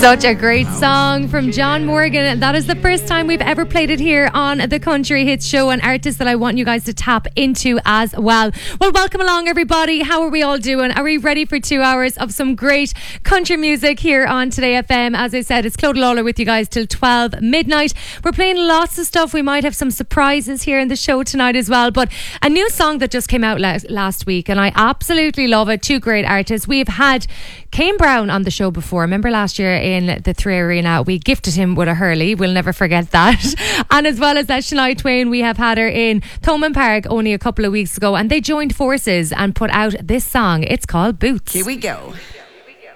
Such a great song from John Morgan. That is the first time we've ever played it here on the Country Hits Show, an artist that I want you guys to tap into as well. Well, welcome along everybody. How are we all doing? Are we ready for 2 hours of some great country music here on Today FM? As I said, it's Clodagh Lawler with you guys till 12 midnight. We're playing lots of stuff. We might have some surprises here in the show tonight as well, but a new song that just came out last week and I absolutely love it. Two great artists. We've had Kane Brown on the show before. Remember last year in the 3 Arena, we gifted him with a hurley. We'll never forget that. And as well as that, Shania Twain, we have had her in Thomond Park only a couple of weeks ago, and they joined forces and put out this song. It's called Boots. Here we go.